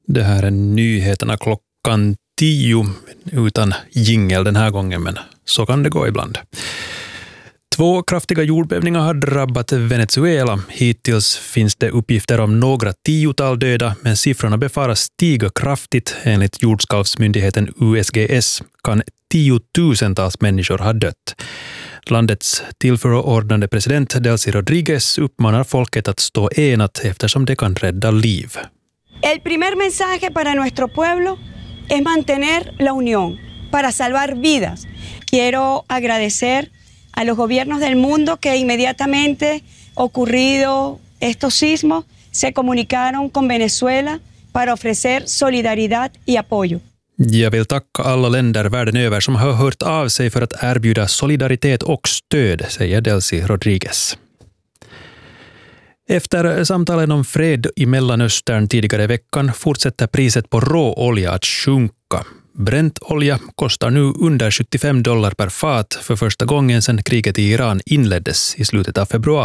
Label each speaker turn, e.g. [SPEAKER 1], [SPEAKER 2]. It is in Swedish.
[SPEAKER 1] Det här är nyheterna klockan 10 utan jingle den här gången, men så kan det gå ibland. 2 kraftiga jordbävningar har drabbat Venezuela. Hittills finns det uppgifter om några 10-tal döda, men siffrorna befaras stiga kraftigt. Enligt jordskalvsmyndigheten USGS kan 10-tusentals människor ha dött. Landets tillförordnade president Delcy Rodríguez uppmanar folket att stå enat eftersom det kan rädda liv.
[SPEAKER 2] El primer mensaje para nuestro pueblo es mantener la unión para salvar vidas. Quiero agradecer a los gobiernos del mundo que inmediatamente ocurrido estos sismos se comunicaron con Venezuela para ofrecer solidaridad y apoyo.
[SPEAKER 1] Jag vill tacka alla länder världen över som har hört av sig för att erbjuda solidaritet och stöd, säger Delcy Rodríguez. Efter samtalen om fred i Mellanöstern tidigare i veckan fortsätter priset på råolja att sjunka. Brentolja kostar nu under $75 per fat för första gången sedan kriget i Iran inleddes i slutet av februari.